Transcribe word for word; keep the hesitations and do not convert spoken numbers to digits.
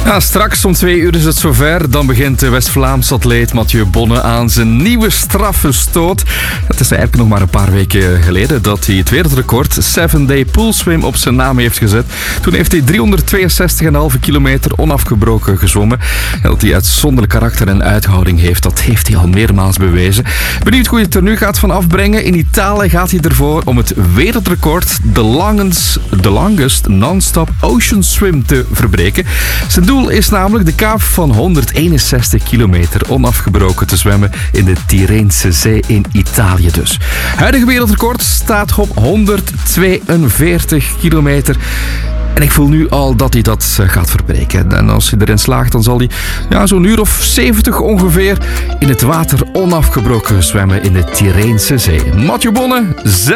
Ja, straks om twee uur is het zover. Dan begint de West-Vlaams atleet Mathieu Bonne aan zijn nieuwe straffe stoot. Het is eigenlijk nog maar een paar weken geleden dat hij het wereldrecord seven day poolswim op zijn naam heeft gezet. Toen heeft hij driehonderdtweeënzestig komma vijf kilometer onafgebroken gezwommen. En dat hij uitzonderlijk karakter en uithouding heeft, dat heeft hij al meermaals bewezen. Benieuwd hoe hij het er nu gaat van afbrengen. In Italië gaat hij ervoor om het wereldrecord The Longest, the longest non-stop ocean swim te verbreken. Zijn doel is namelijk de kaap van honderdeenenzestig kilometer onafgebroken te zwemmen in de Tirreense Zee in Italië dus. Huidige wereldrecord staat op honderdtweeënveertig kilometer. En ik voel nu al dat hij dat gaat verbreken. En als hij erin slaagt, dan zal hij ja, zo'n uur of zeventig ongeveer in het water onafgebroken zwemmen in de Tirreense Zee. Mathieu Bonne,